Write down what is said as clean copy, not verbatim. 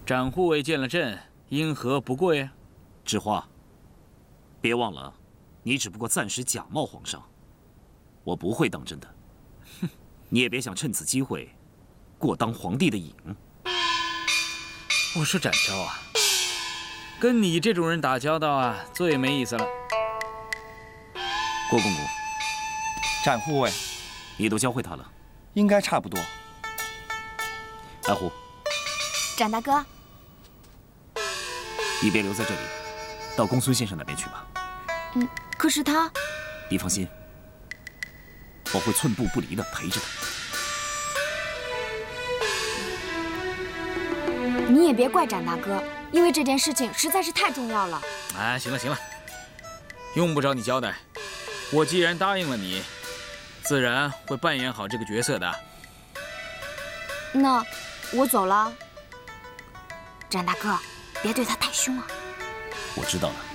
展护卫见了朕，因何不跪啊？ 知花，别忘了，你只不过暂时假冒皇上，我不会当真的。哼，你也别想趁此机会过当皇帝的瘾。 我说展昭啊，跟你这种人打交道啊，最没意思了。 郭公公， 展护卫， 你都教会他了？ 应该差不多。 白狐， 展大哥， 你别留在这里，到公孙先生那边去吧。 可是他…… 你放心，我会寸步不离的陪着他。 你也别怪展大哥，因为这件事情实在是太重要了。 哎，行了行了，用不着你交代。我既然答应了你，自然会扮演好这个角色的。 那我走了。展大哥，别对他太凶啊。 我知道了。